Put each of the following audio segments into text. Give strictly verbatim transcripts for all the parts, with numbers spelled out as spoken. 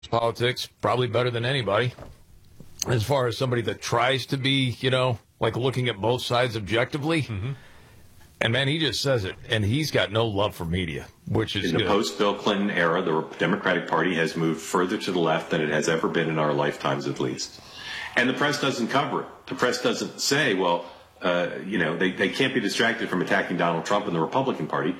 politics probably better than anybody. As far as somebody that tries to be, you know, like looking at both sides objectively. Mm-hmm. And, man, he just says it. And he's got no love for media, which is in the good. post-Bill Clinton era, the Democratic Party has moved further to the left than it has ever been in our lifetimes, at least. And the press doesn't cover it. The press doesn't say, well, uh, you know, they, they can't be distracted from attacking Donald Trump and the Republican Party,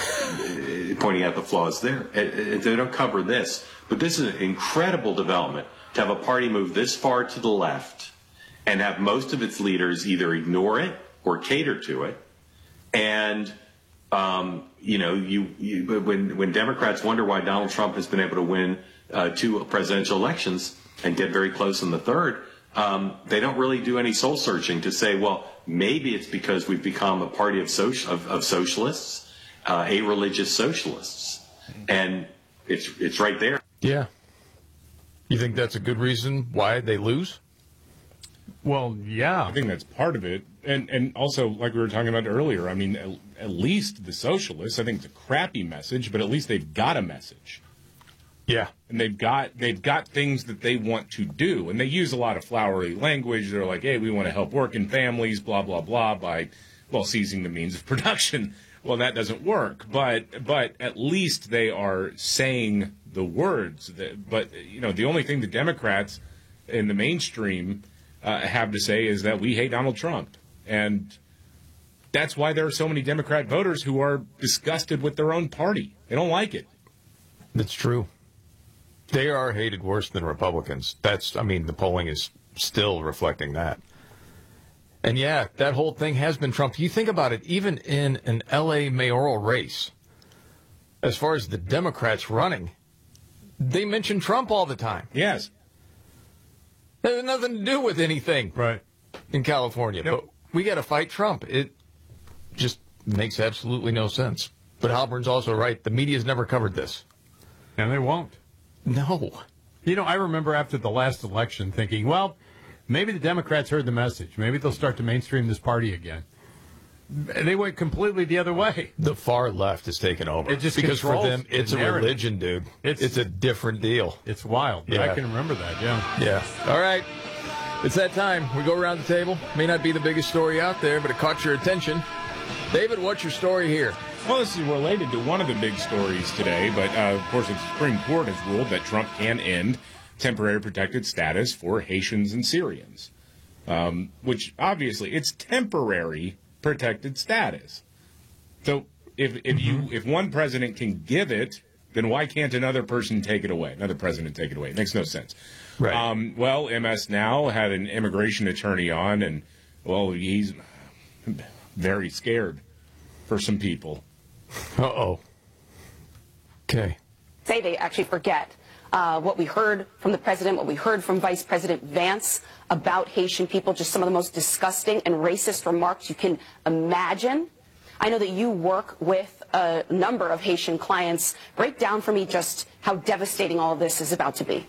pointing out the flaws there. They don't cover this. But this is an incredible development to have a party move this far to the left and have most of its leaders either ignore it or cater to it. And, um, you know, you, you when, when Democrats wonder why Donald Trump has been able to win uh, two presidential elections and get very close in the third, um, they don't really do any soul searching to say, well, maybe it's because we've become a party of, social, of, of socialists, uh, a-religious socialists. And it's it's right there. Yeah. You think that's a good reason why they lose? Well, yeah. I think that's part of it. And and also, like we were talking about earlier, I mean, at, at least the socialists, I think it's a crappy message, but at least they've got a message. Yeah. And they've got they've got things that they want to do. And they use a lot of flowery language. They're like, hey, we want to help working families, blah, blah, blah, by, well, seizing the means of production. Well, that doesn't work. But but at least they are saying the words. That, but, you know, the only thing the Democrats in the mainstream uh, have to say is that we hate Donald Trump. And that's why there are so many Democrat voters who are disgusted with their own party. They don't like it. That's true. They are hated worse than Republicans. That's, I mean, the polling is still reflecting that. And, yeah, that whole thing has been Trump. You think about it, even in an L A mayoral race, as far as the Democrats running, they mention Trump all the time. Yes. It has nothing to do with anything right. in California. Yep. But we got to fight Trump. It just makes absolutely no sense. But Halpern's also right. The media's never covered this. And they won't. No. You know, I remember after the last election thinking, well, maybe the Democrats heard the message. Maybe they'll start to mainstream this party again. They went completely the other way. The far left has taken over. It just because for them, the it's a narrative. religion, dude. It's, it's a different deal. It's wild. Yeah. I can remember that, yeah. Yeah. All right. It's that time. We go around the table. May not be the biggest story out there, but it caught your attention. David, what's your story here? Well, this is related to one of the big stories today, but uh, of course the Supreme Court has ruled that Trump can end temporary protected status for Haitians and Syrians, um, which obviously it's temporary protected status. So if if you if one president can give it, then why can't another person take it away? Another president take it away? It makes no sense. Right. Um, well, M S Now had an immigration attorney on, and well, he's very scared for some people. Uh-oh. Okay. Say they actually forget uh, what we heard from the president, what we heard from Vice President Vance about Haitian people, just some of the most disgusting and racist remarks you can imagine. I know that you work with a number of Haitian clients. Break down for me just how devastating all of this is about to be.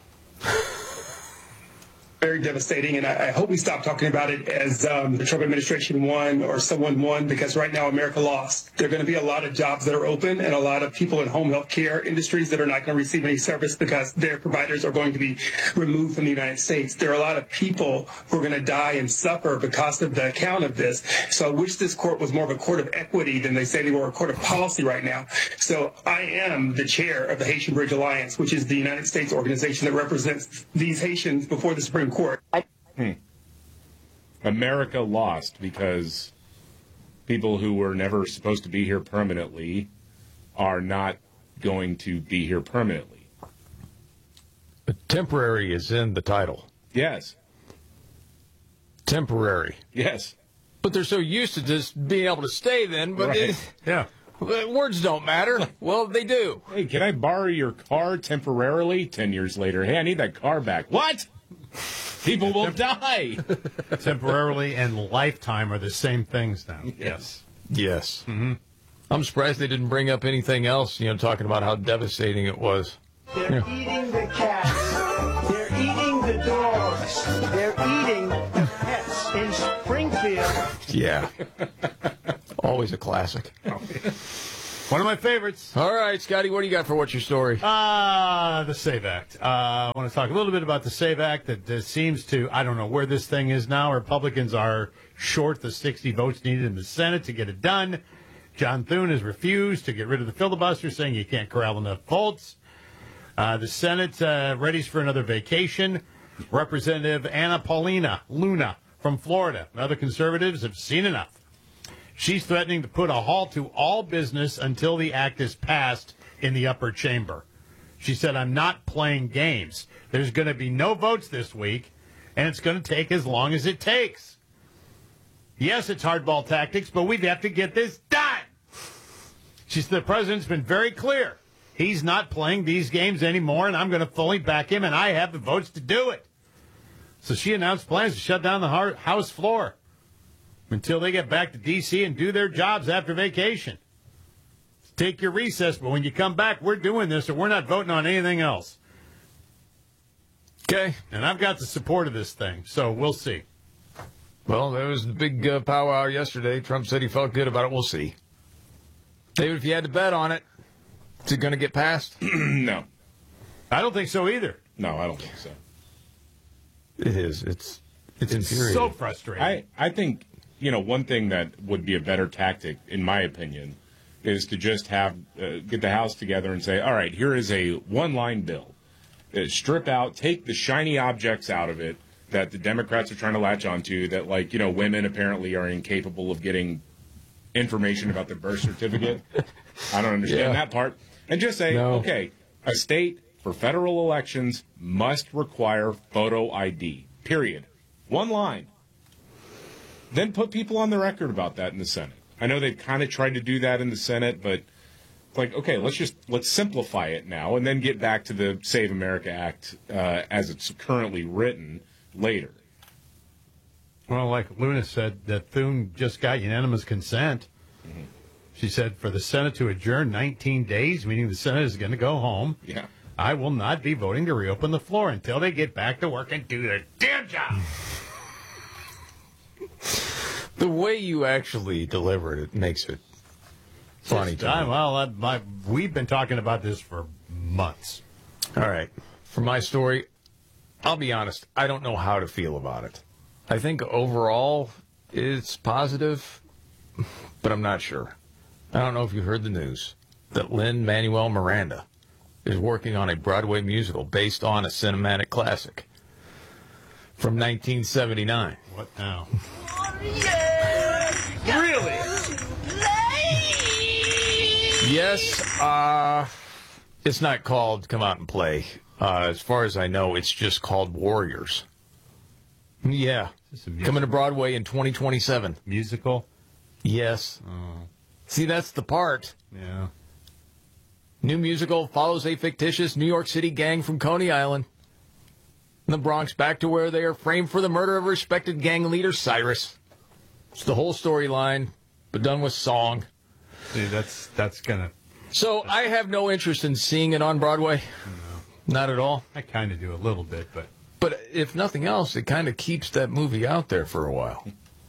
Very devastating, and I, I hope we stop talking about it as um, the Trump administration won or someone won, because right now America lost. There are going to be a lot of jobs that are open and a lot of people in home health care industries that are not going to receive any service because their providers are going to be removed from the United States. There are a lot of people who are going to die and suffer because of the account of this. So I wish this court was more of a court of equity than they say they were a court of policy right now. So I am the chair of the Haitian Bridge Alliance, which is the United States organization that represents these Haitians before the Supreme Court. Hmm. America lost because people who were never supposed to be here permanently are not going to be here permanently. But temporary is in the title. Yes. Temporary. Yes. But they're so used to just being able to stay then, but Right. it, Yeah. words don't matter. Well, they do. Hey, can I borrow your car temporarily? Ten years later, hey, I need that car back. What? People will die. Temporarily and lifetime are the same things now. Yes. Yes. Mm-hmm. I'm surprised they didn't bring up anything else, you know, talking about how devastating it was. They're Yeah. eating the cats. They're eating the dogs. They're eating the pets in Springfield. Yeah. Always a classic. One of my favorites. All right, Scotty, what do you got for What's Your Story? Uh, the SAVE Act. Uh, I want to talk a little bit about the SAVE Act that uh, seems to, I don't know where this thing is now. Republicans are short the sixty votes needed in the Senate to get it done. John Thune has refused to get rid of the filibuster, saying you can't corral enough votes. Uh, the Senate uh, readies for another vacation. Representative Anna Paulina Luna from Florida and other conservatives have seen enough. She's threatening to put a halt to all business until the act is passed in the upper chamber. She said, I'm not playing games. There's going to be no votes this week, and it's going to take as long as it takes. Yes, it's hardball tactics, but we have to get this done. She said the president's been very clear. He's not playing these games anymore, and I'm going to fully back him, and I have the votes to do it. So she announced plans to shut down the House floor until they get back to D C and do their jobs after vacation. Take your recess, but when you come back, we're doing this, or we're not voting on anything else. Okay. And I've got the support of this thing, so we'll see. Well, there was the big uh, powwow yesterday. Trump said he felt good about it. We'll see. David, if you had to bet on it, is it going to get passed? No. I don't think so either. No, I don't think so. It is. It's it's, It's infuriating. so frustrating. I, I think, you know, one thing that would be a better tactic, in my opinion, is to just have uh, get the House together and say, all right, here is a one-line bill. Uh, strip out, take the shiny objects out of it that the Democrats are trying to latch onto, that, like, you know, women apparently are incapable of getting information about their birth certificate. I don't understand Yeah. that part. And just say, No. okay, a state for federal elections must require photo I D, period. One line. Then put people on the record about that in the Senate. I know they've kind of tried to do that in the Senate, but it's like, okay, let's just let's simplify it now and then get back to the Save America Act uh, as it's currently written later. Well, like Luna said, that Thune just got unanimous consent. Mm-hmm. She said for the Senate to adjourn nineteen days, meaning the Senate is going to go home. Yeah. I will not be voting to reopen the floor until they get back to work and do their damn job. The way you actually deliver it, it makes it funny to I, me. well, I, my, we've been talking about this for months. All right. For my story, I'll be honest, I don't know how to feel about it. I think overall it's positive, but I'm not sure. I don't know if you heard the news that Lin-Manuel Miranda is working on a Broadway musical based on a cinematic classic from nineteen seventy-nine. What now? Really? Yes, uh, it's not called Come Out and Play. Uh, as far as I know, it's just called Warriors. Yeah. Is this a Coming to Broadway in twenty twenty-seven. musical? Yes. Oh, See, that's the part. yeah. New musical follows a fictitious New York City gang from Coney Island in the Bronx back to where they are framed for the murder of respected gang leader Cyrus. It's the whole storyline, but done with song. See, that's that's gonna. So I have no interest in seeing it on Broadway. Not at all. I kind of do a little bit, but But if nothing else, it kind of keeps that movie out there for a while.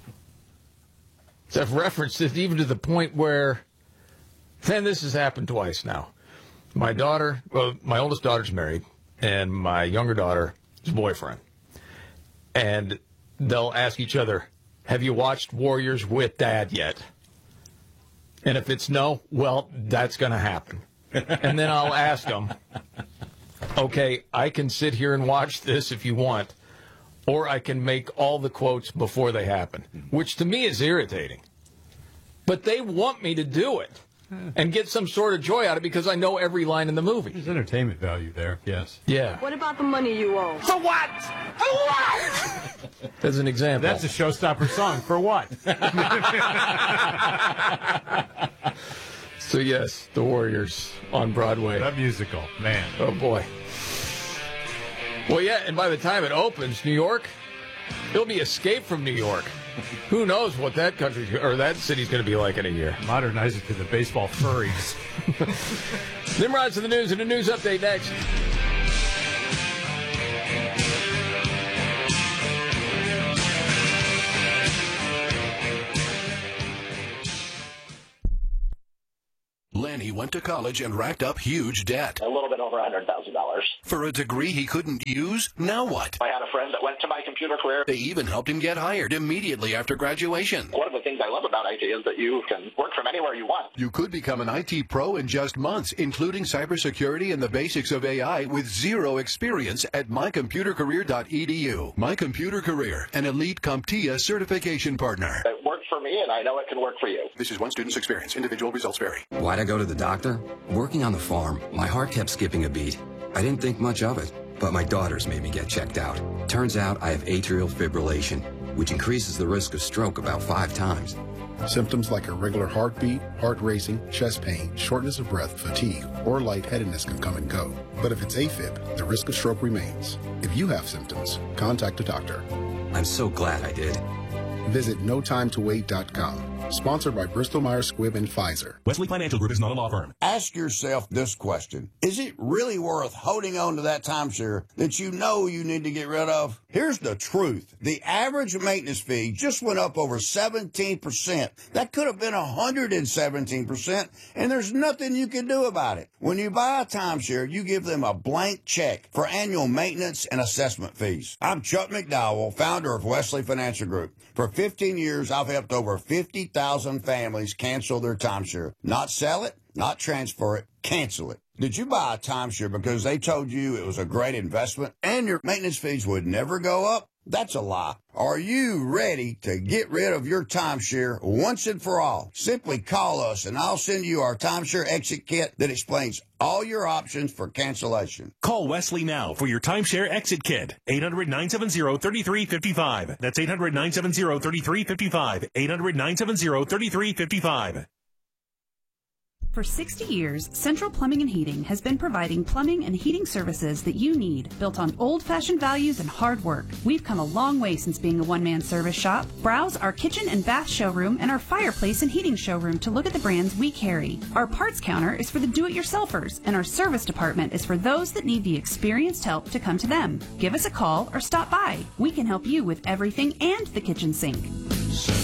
So I've referenced it even to the point where, and this has happened twice now. My daughter, well, my oldest daughter's married, and my younger daughter's boyfriend. And they'll ask each other, have you watched Warriors with Dad yet? And if it's no, well, that's going to happen. And then I'll ask them, okay, I can sit here and watch this if you want, or I can make all the quotes before they happen, which to me is irritating. But they want me to do it and get some sort of joy out of it because I know every line in the movie. there's entertainment value there. Yes. Yeah. What about the money you owe? For what? For what? As an example. That's a showstopper song. For what? So, yes, The Warriors on Broadway. That musical, man. Oh, boy. Well, yeah, and by the time it opens, New York, it'll be Escape from New York. Who knows what that country or that city's going to be like in a year. Modernize it to the baseball furries. Nimrod's to the news and a news update next. Let he went to college and racked up huge debt. A little bit over one hundred thousand dollars. For a degree he couldn't use? Now what? I had a friend that went to My Computer Career. They even helped him get hired immediately after graduation. One of the things I love about I T is that you can work from anywhere you want. You could become an I T pro in just months, including cybersecurity and the basics of A I with zero experience at my computer career dot e d u. My Computer Career, an elite CompTIA certification partner. It worked for me, and I know it can work for you. This is one student's experience. Individual results vary. Why'd I go to the doctor? Working on the farm, my heart kept skipping a beat. I didn't think much of it, but my daughters made me get checked out. Turns out I have atrial fibrillation, which increases the risk of stroke about five times. Symptoms like irregular heartbeat, heart racing, chest pain, shortness of breath, fatigue, or lightheadedness can come and go. But if it's AFib, the risk of stroke remains. If you have symptoms, contact a doctor. I'm so glad I did. Visit no time to wait dot com. Sponsored by Bristol Myers Squibb and Pfizer. Wesley Financial Group is not a law firm. Ask yourself this question. Is it really worth holding on to that timeshare that you know you need to get rid of? Here's the truth. The average maintenance fee just went up over seventeen percent. That could have been one hundred seventeen percent, and there's nothing you can do about it. When you buy a timeshare, you give them a blank check for annual maintenance and assessment fees. I'm Chuck McDowell, founder of Wesley Financial Group. For fifteen years, I've helped over fifty thousand families cancel their timeshare. Not sell it, not transfer it, cancel it. Did you buy a timeshare because they told you it was a great investment and your maintenance fees would never go up? That's a lie. Are you ready to get rid of your timeshare once and for all? Simply call us and I'll send you our timeshare exit kit that explains all your options for cancellation. Call Wesley now for your timeshare exit kit. eight hundred, nine seven zero, three three five five. That's eight hundred, nine seven zero, three three five five. eight hundred, nine seven zero, three three five five. For sixty years, Central Plumbing and Heating has been providing plumbing and heating services that you need, built on old-fashioned values and hard work. We've come a long way since being a one-man service shop. Browse our kitchen and bath showroom and our fireplace and heating showroom to look at the brands we carry. Our parts counter is for the do-it-yourselfers, and our service department is for those that need the experienced help to come to them. Give us a call or stop by. We can help you with everything and the kitchen sink.